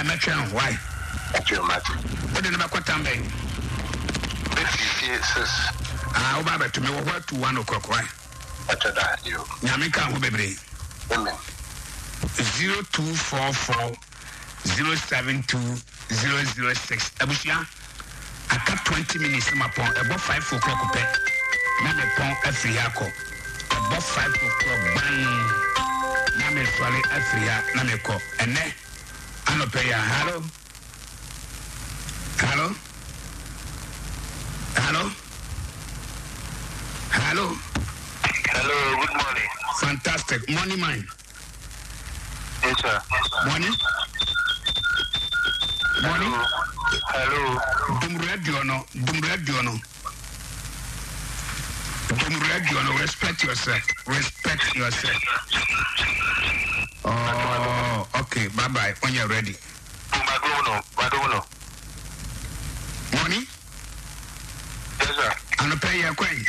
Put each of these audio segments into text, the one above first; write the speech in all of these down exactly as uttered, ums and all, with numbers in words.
Eh, metron, why? Metron, Matthew. What did I quit time? Ah, Obaba to me, what to one o'clock, why? What are that, you? Yamika, who baby? Amen. Zero two four four zero seven two zero zero six. Abusia, I cut twenty minutes in my pond, about five o'clock. Now the pond every yako. About five o'clock, bang. Now me swallow every yak, now me call. And then, I don't pay ya. Hello? Hello? Hello? Hello? Hello, good morning. Fantastic. Money mine. Yes, sir. Money? Money? Hello. Dum radio no. Dum radio no. Dum radio no. Respect yourself. Respect yourself. Oh, okay. Bye bye. When you're ready. Madono. Madono. Money? Yes, sir. I'm pay your coin.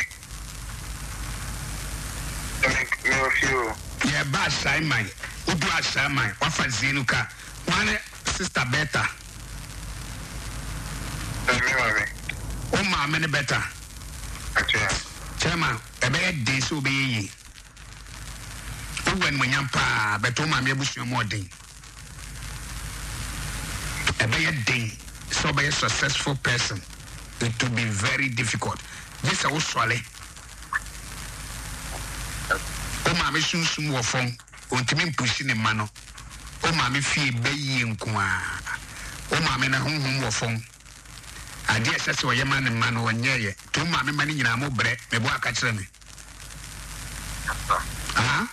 Thank you. Yeah, bad side mine. Udu asha mine. Wafa zinuka. One sister better. Oh, my many better. Chairman, a bad day so be ye. When when pa, but oh, my bush your more day. A bad day, so be a successful person. It will be very difficult. This I will swallow. Oh, my mission soon were from, ultimate pushing a mano. Oh, my fee bay in Kwa. Oh, my men a home were from. I guess that's why your man and man one year. Two mammy money in a more bread, may walk at me. Ah,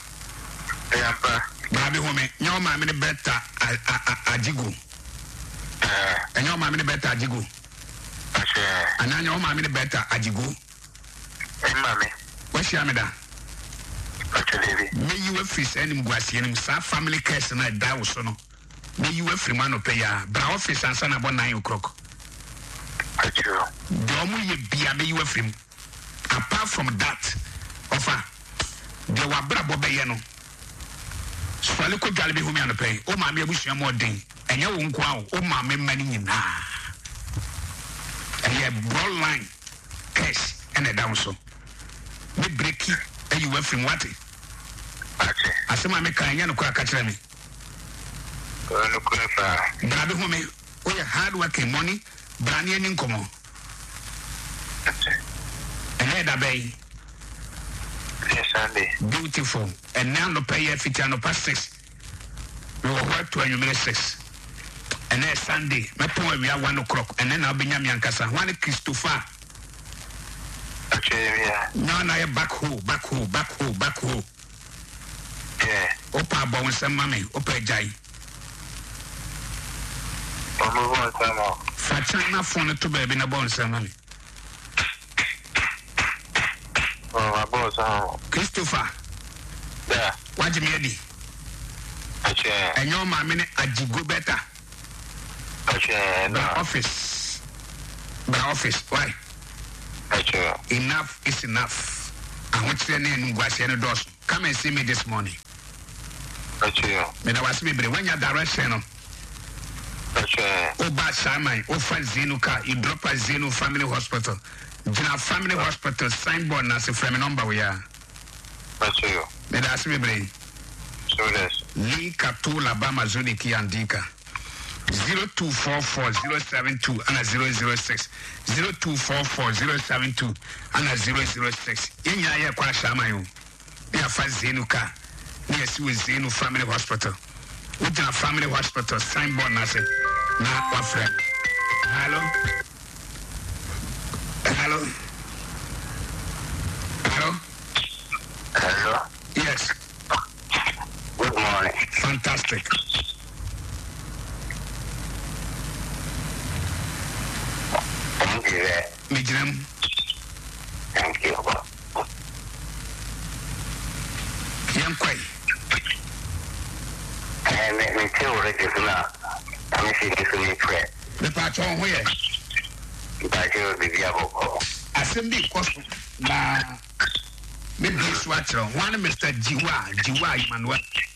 Baby woman, your mammy better a jigo. And your mammy better a jigo. And I know mammy better a jigo. Mammy, what's your mother? May you have fish and guasian, some family cares and I die was so no. May you have free man of pay a brow fish and son about nine o'clock. Domu ye be a may you have him. Apart from that, offer there were brabo bayano. Swallow could be whom you pay. Oh, my, wish you more day. And you won't go out. Oh, my, money in ah. And you have broad line, cash, and a down so. We break it, and you were from what? I said, my mechanic, and crack at me. Brother, whom we are hard working money, brandy and income. And head a bay. Yes, Sunday. Beautiful. And now no pay if it's no past six. We will work to a number six. And then Sunday, my point we are one o'clock. And then I'll be Yamiankasa. One Christopher. Okay, yeah. No, now you're back home, back home, back home, back home. Yeah. Opa bounce and mammy, Opa Jai. I'm moving time off. Fatana phone to baby in a bounce and mammy. Oh, my boss, oh. Christopher. Yeah. What do you mean? Okay. And your mammy, a jigo better. Okay, no. The office. The office, why? Okay. Enough is enough. I want your name, Guasiano Dos. Come and see me this morning. Okay. When I was maybe when you're direction. Okay. Oh, bad Simon, oh, for Zenuka, you drop a Zenu Family Hospital. Jina Family Hospital signboard as a frame number we are. Okay. May I ask me, Bray? So this. Lee Katula Bama Zuniki and Dika. zero two four four zero seven two and a zero zero six. zero two four four zero seven two and a zero zero six. In your Kwashamayo. They are fast Zenuka. Yes, with Zenu Family Hospital. With a family hospital signboard as a now our friend. Hello? Hello? Hello? Hello? Yes. Good morning. Fantastic. Thank you. Mijram. Thank you. Yankwai. And me too, it is not. I'm seeing this in the prayer. The patron where? But you will be able. Assembly cost na maybe swatch one Mister Jiwa, Jiwa Emmanuel.